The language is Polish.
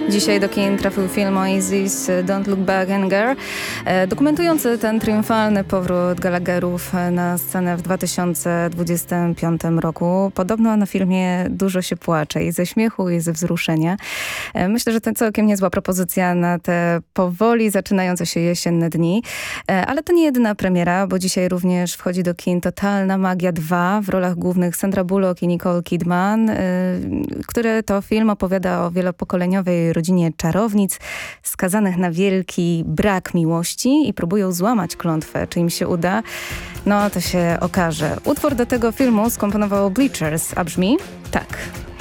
Dzisiaj do kin trafił film Oasis Don't Look Back Anger, dokumentujący ten triumfalny powrót Gallagherów na scenę w 2025 roku. Podobno na filmie dużo się płacze i ze śmiechu, i ze wzruszenia. Myślę, że to całkiem niezła propozycja na te powoli zaczynające się jesienne dni. Ale to nie jedyna premiera, bo dzisiaj również wchodzi do kin Totalna Magia 2 w rolach głównych Sandra Bullock i Nicole Kidman, który to film opowiada o wielopokoleniowej rodzinie czarownic skazanych na wielki brak miłości i próbują złamać klątwę. Czy im się uda? No to się okaże. Utwór do tego filmu skomponował Bleachers, a brzmi tak.